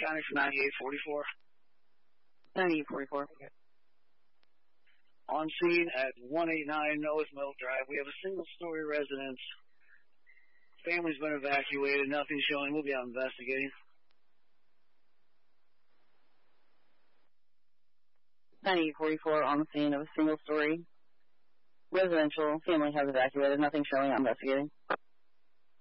County for 9844. 9844. Okay. On scene at 189 Noah's Mill Drive. We have a single-story residence. Family's been evacuated. Nothing showing. We'll be out investigating. 9844 on the scene of a single-story residential. Family has evacuated. Nothing showing. I'm investigating.